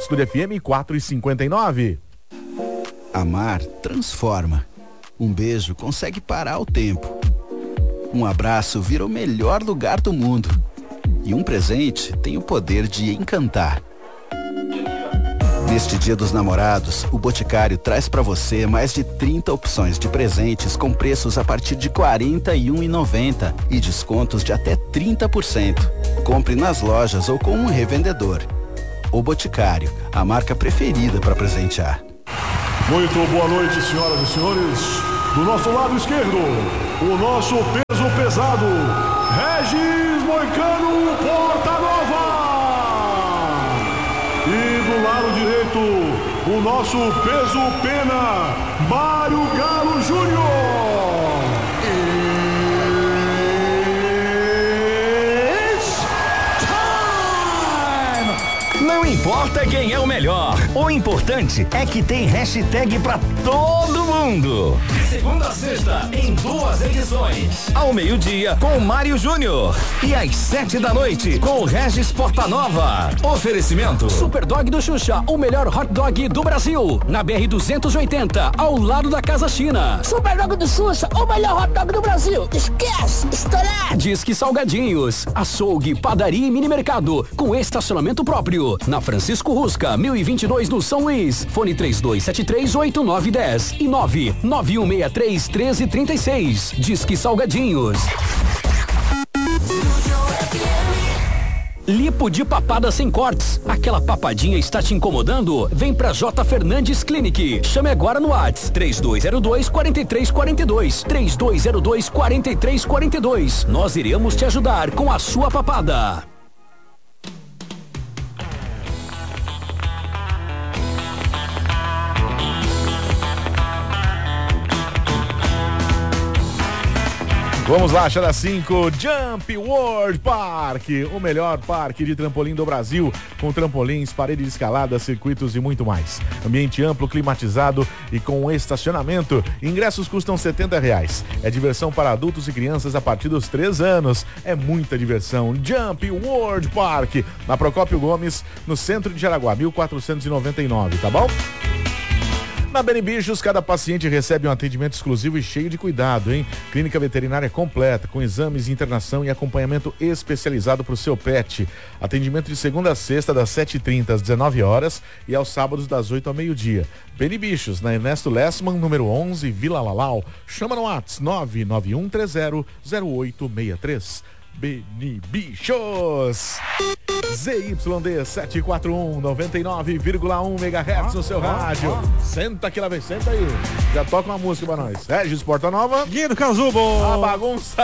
Escudo FM 4,59. Amar transforma. Um beijo consegue parar o tempo. Um abraço vira o melhor lugar do mundo. E um presente tem o poder de encantar. Neste Dia dos Namorados, o Boticário traz para você mais de 30 opções de presentes com preços a partir de R$ 41,90 e descontos de até 30%. Compre nas lojas ou com um revendedor. O Boticário, a marca preferida para presentear. Muito boa noite, senhoras e senhores. Do nosso lado esquerdo, o nosso peso pesado, Regis Moicano Portanova. E do lado direito, o nosso peso pena, Mário Galo Júnior. Não importa quem é o melhor, o importante é que tem hashtag pra todo mundo. De segunda a sexta, em 2 edições. Ao meio-dia, com o Mário Júnior. E às 7 da noite, com o Regis Portanova. Oferecimento Super Dog do Xuxa, o melhor hot dog do Brasil. Na BR-280, ao lado da Casa China. Super Dog do Xuxa, o melhor hot dog do Brasil. Esquece, estourar. Disque Salgadinhos, açougue, padaria e mini mercado, com estacionamento próprio. Na Francisco Rusca, 1022 no São Luís. Fone 3273-8910 e 99163-1336. Disque Salgadinhos. Lipo de papada sem cortes. Aquela papadinha está te incomodando? Vem pra J. Fernandes Clinic. Chame agora no WhatsApp 3202-4342. 3202-4342. Nós iremos te ajudar com a sua papada. Vamos lá, Chara 5, Jump World Park, o melhor parque de trampolim do Brasil, com trampolins, parede de escalada, circuitos e muito mais. Ambiente amplo, climatizado e com estacionamento. Ingressos custam R$70. É diversão para adultos e crianças a partir dos 3 anos. É muita diversão. Jump World Park, na Procópio Gomes, no centro de Jaraguá, 1499, tá bom? Na Benibichos, cada paciente recebe um atendimento exclusivo e cheio de cuidado, hein? Clínica veterinária completa, com exames, internação e acompanhamento especializado para o seu pet. Atendimento de segunda a sexta, das 7h30 às 19 horas e aos sábados, das 8 ao meio-dia. Benibichos, na Ernesto Lessmann, número 11, Vila Lalau. Chama no WhatsApp 991300863. Benibichos. ZYD 741, 99,1 MHz no seu rádio. Senta aqui lá, vem, senta aí. Já toca uma música pra nós. Regis Portanova. Guido Cazubo. A bagunça